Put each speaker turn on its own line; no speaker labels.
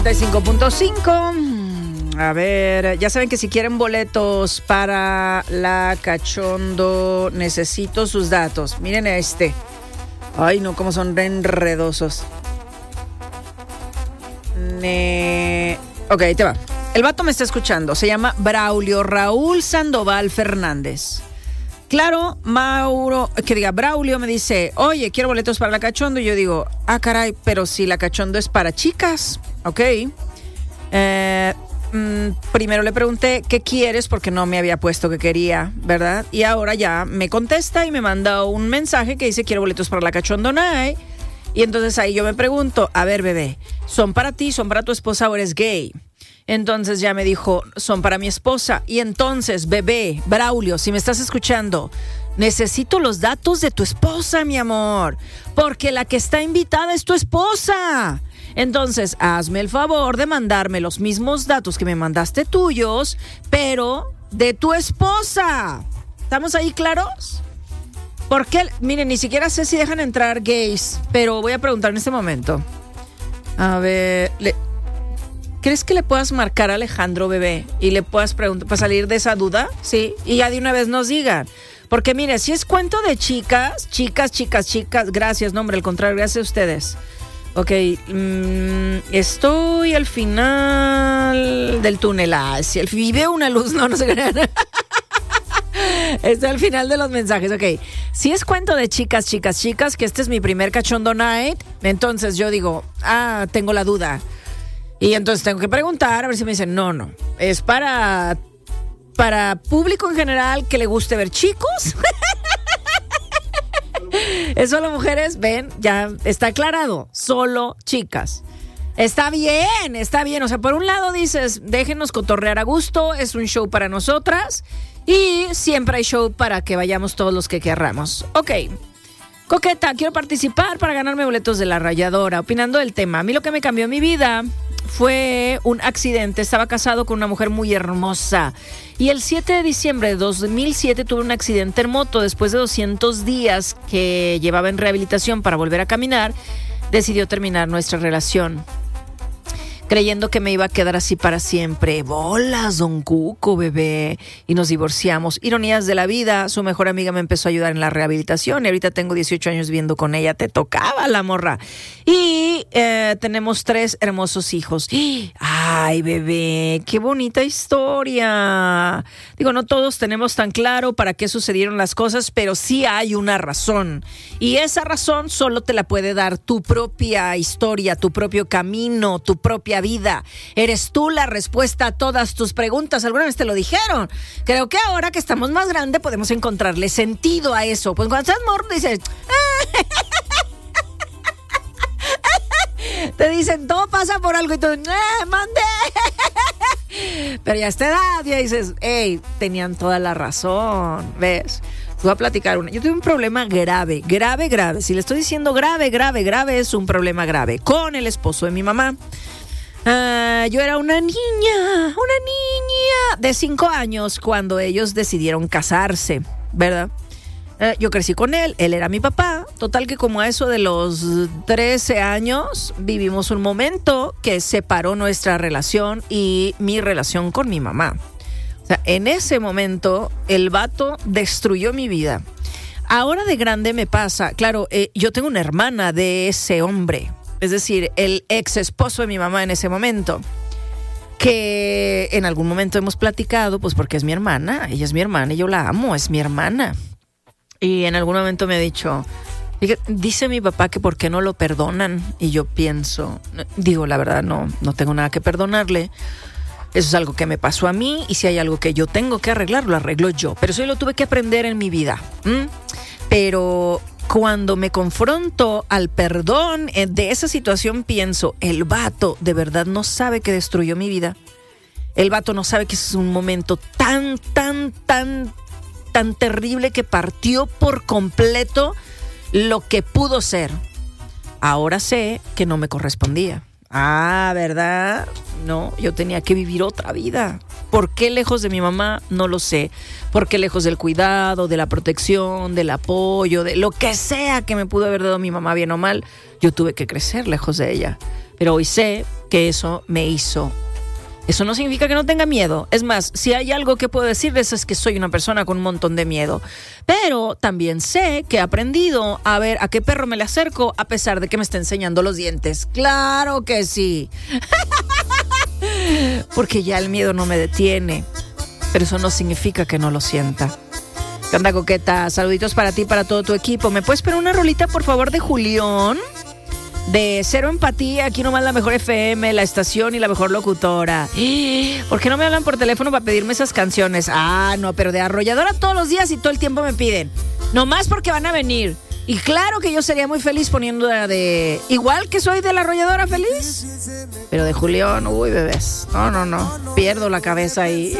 95.5. A ver, ya saben que si quieren boletos para la Cachondo, necesito sus datos. Miren este. Ay, no, cómo son re enredosos. Ok, ahí te va. El vato me está escuchando. Se llama Braulio Raúl Sandoval Fernández. Claro, Braulio me dice, oye, quiero boletos para la Cachondo. Y yo digo, caray, pero si la Cachondo es para chicas. Ok. Primero le pregunté, ¿qué quieres? Porque no me había puesto que quería, ¿verdad? Y ahora ya me contesta y me manda un mensaje que dice, quiero boletos para la Cachondo Night. Y entonces ahí yo me pregunto, a ver, bebé, ¿son para ti, son para tu esposa o eres gay? Entonces ya me dijo, son para mi esposa. Y entonces, bebé, Braulio, si me estás escuchando, necesito los datos de tu esposa, mi amor, porque la que está invitada es tu esposa. Entonces, hazme el favor de mandarme los mismos datos que me mandaste tuyos, pero de tu esposa. ¿Estamos ahí claros? Porque, miren, ni siquiera sé si dejan entrar gays, pero voy a preguntar en este momento. A ver, ¿crees que le puedas marcar a Alejandro, bebé? Y le puedas preguntar para salir de esa duda, ¿sí? Y ya de una vez nos digan. Porque, mire, si es cuento de chicas, gracias, no, hombre, al contrario, gracias a ustedes. Ok, estoy al final del túnel. Si veo una luz, no se crean. Estoy al final de los mensajes, ok. Si es cuento de chicas, que este es mi primer Cachondo Night, entonces yo digo, tengo la duda. Y entonces tengo que preguntar, a ver si me dicen, no, es para público en general que le guste ver chicos. Es solo mujeres, ven, ya está aclarado, solo chicas. Está bien, o sea, por un lado dices, déjenos cotorrear a gusto, es un show para nosotras y siempre hay show para que vayamos todos los que querramos. Ok, coqueta, quiero participar para ganarme boletos de La Rayadora, opinando del tema. A mí lo que me cambió mi vida fue un accidente. Estaba casado con una mujer muy hermosa y el 7 de diciembre de 2007 tuve un accidente en moto. Después de 200 días que llevaba en rehabilitación para volver a caminar, decidió terminar nuestra relación, creyendo que me iba a quedar así para siempre. Bolas, don Cuco, bebé. Y nos divorciamos. Ironías de la vida, su mejor amiga me empezó a ayudar en la rehabilitación y ahorita tengo 18 años viviendo con ella. Te tocaba la morra. Y tenemos 3 hermosos hijos. Ay, bebé, qué bonita historia. Digo, no todos tenemos tan claro para qué sucedieron las cosas, pero sí hay una razón. Y esa razón solo te la puede dar tu propia historia, tu propio camino, tu propia vida. Eres tú la respuesta a todas tus preguntas. Alguna vez te lo dijeron. Creo que ahora que estamos más grandes podemos encontrarle sentido a eso. Pues cuando estás morro dices... Te dicen, todo pasa por algo y tú, mande. Pero ya a esta edad ya dices, tenían toda la razón, ¿ves? Te voy a platicar una. Yo tuve un problema grave. Si le estoy diciendo grave, es un problema grave con el esposo de mi mamá. Yo era una niña de 5 años cuando ellos decidieron casarse, ¿verdad? Yo crecí con él era mi papá. Total que como a eso de los 13 años vivimos un momento que separó nuestra relación y mi relación con mi mamá. O sea, en ese momento el vato destruyó mi vida. Ahora de grande me pasa, claro, yo tengo una hermana de ese hombre, es decir, el ex esposo de mi mamá en ese momento, que en algún momento hemos platicado, pues porque es mi hermana, ella es mi hermana y yo la amo, es mi hermana. Y en algún momento me ha dicho, dice mi papá que por qué no lo perdonan. Y yo pienso, digo, la verdad no tengo nada que perdonarle. Eso es algo que me pasó a mí y si hay algo que yo tengo que arreglar, lo arreglo yo. Pero eso yo lo tuve que aprender en mi vida. Pero cuando me confronto al perdón de esa situación, pienso, el vato de verdad no sabe que destruyó mi vida. El vato no sabe que es un momento tan terrible que partió por completo lo que pudo ser. Ahora sé que no me correspondía. ¿Verdad? No, yo tenía que vivir otra vida. ¿Por qué lejos de mi mamá? No lo sé. ¿Por qué lejos del cuidado, de la protección, del apoyo, de lo que sea que me pudo haber dado mi mamá, bien o mal? Yo tuve que crecer lejos de ella. Pero hoy sé que eso me hizo. Eso no significa que no tenga miedo. Es más, si hay algo que puedo decirles es que soy una persona con un montón de miedo. Pero también sé que he aprendido a ver a qué perro me le acerco a pesar de que me esté enseñando los dientes. ¡Claro que sí! Porque ya el miedo no me detiene. Pero eso no significa que no lo sienta. ¿Qué onda, coqueta? Saluditos para ti y para todo tu equipo. ¿Me puedes poner una rolita, por favor, de Julián? De Cero Empatía, aquí nomás la mejor FM, la estación y la mejor locutora. ¿Por qué no me hablan por teléfono para pedirme esas canciones? Ah, no, pero de Arrolladora todos los días y todo el tiempo me piden. Nomás porque van a venir. Y claro que yo sería muy feliz poniendo de... Igual que soy de la Arrolladora feliz. Pero de Julián, uy, bebés. No. Pierdo la cabeza ahí.